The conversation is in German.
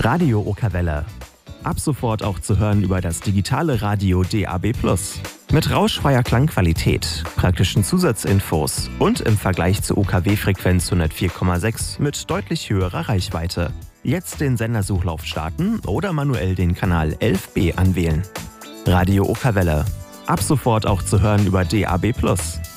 Radio Okerwelle. Ab sofort auch zu hören über das digitale Radio DAB+. Mit rauschfreier Klangqualität, praktischen Zusatzinfos und im Vergleich zur UKW-Frequenz 104,6 mit deutlich höherer Reichweite. Jetzt den Sendersuchlauf starten oder manuell den Kanal 11b anwählen. Radio Okerwelle. Ab sofort auch zu hören über DAB+.